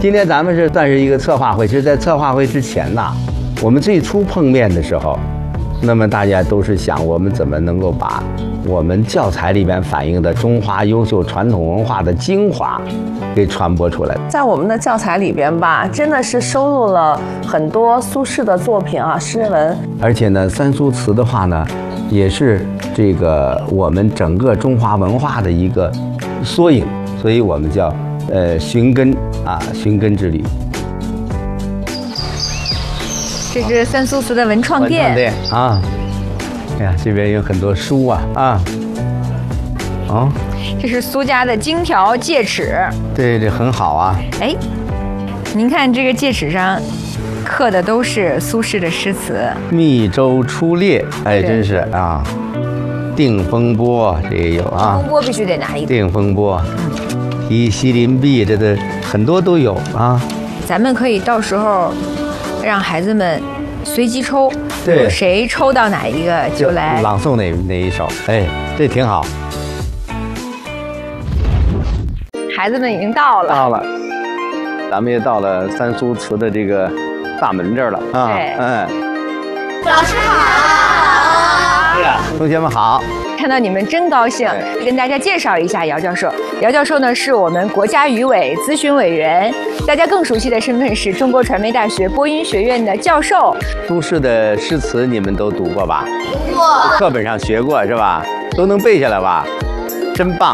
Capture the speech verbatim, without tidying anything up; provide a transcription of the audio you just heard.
今天咱们是算是一个策划会，其实在策划会之前呐，我们最初碰面的时候，那么大家都是想我们怎么能够把我们教材里边反映的中华优秀传统文化的精华给传播出来。 在我们的教材里边吧，真的是收录了很多苏轼的作品啊，诗文。 而且呢，三苏词的话呢，也是这个我们整个中华文化的一个缩影，所以我们叫呃寻根啊，寻根之旅。 这是三苏词的文创店。 文创店啊，哎呀，这边有很多书啊啊，哦， 这是苏家的金条戒尺。 对，这很好啊。 哎，您看这个戒尺上刻的都是苏轼的诗词。 密州出猎，哎，真是啊。定风波这也有啊。 风波必须得拿一个。 定风波，题西林壁，这的很多都有啊。 咱们可以到时候让孩子们随机抽， 对， 谁抽到哪一个就来朗诵哪哪一首，哎，这挺好。 孩子们已经到了， 到了，咱们也到了三苏词的这个大门这儿了啊。 对， 嗯， 老师好。 是啊，同学们好。 看到你们真高兴，跟大家介绍一下姚教授。姚教授呢是我们国家语委咨询委员，大家更熟悉的身份是中国传媒大学播音学院的教授。 苏轼的诗词你们都读过吧？ 读过， 课本上学过是吧？都能背下来吧？真棒。